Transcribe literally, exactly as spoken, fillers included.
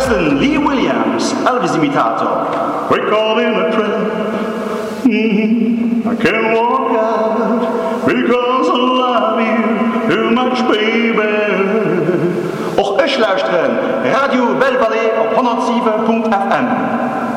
luisteren Lee Williams, Elvis-imitator. We call in a trap. Mm-hmm. I can't walk out because I love you too much, baby. Och ich luisteren Radio Belle Vallée op honderdzeven punt f m.